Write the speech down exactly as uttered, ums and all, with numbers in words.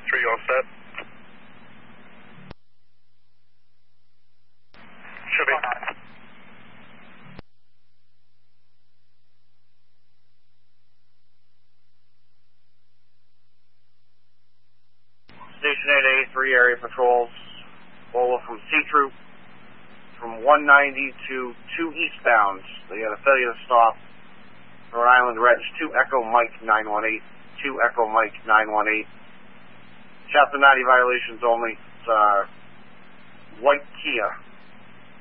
three all set. Should be. Station eight A, three area patrols. Bola from C-Troop from one ninety to two eastbound. They had a failure to stop. Rhode Island Reg two Echo Mike nine one eight. two Echo Mike nine one eight. Chapter ninety violations only. It's uh, white Kia.